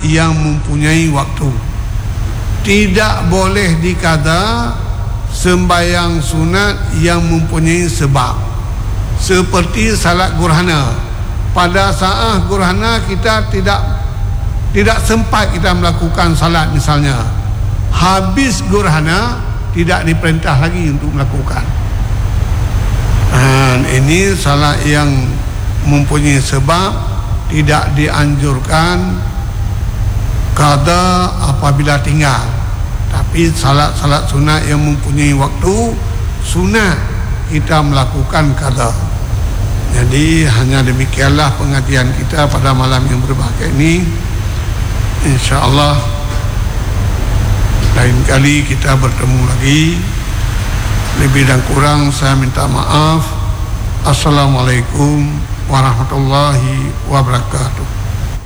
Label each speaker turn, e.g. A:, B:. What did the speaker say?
A: yang mempunyai waktu. Tidak boleh dikata sembahyang sunat yang mempunyai sebab, seperti salat gerhana. Pada saat gerhana kita tidak sempat kita melakukan salat misalnya, habis gerhana tidak diperintah lagi untuk melakukan. Dan ini salat yang mempunyai sebab, tidak dianjurkan qada apabila tinggal. Tapi salat-salat sunat yang mempunyai waktu, sunat kita melakukan qada. Jadi hanya demikianlah pengajian kita pada malam yang berbahagia ini. InsyaAllah lain kali kita bertemu lagi. Lebih dan kurang saya minta maaf. Assalamualaikum warahmatullahi wabarakatuh.